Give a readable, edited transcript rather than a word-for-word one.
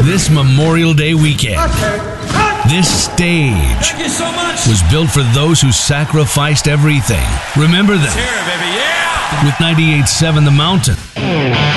this Memorial Day weekend. This stage was built for those who sacrificed everything. Remember them. With 98.7 The Mountain.